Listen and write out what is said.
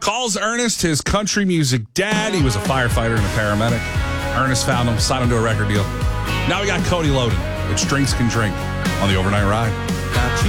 Calls Ernest his country music dad. He was a firefighter and a paramedic. Ernest found him, signed him to a record deal. Now we got Cody Loden. It's Drinks Can Drink on the Overnight Ride.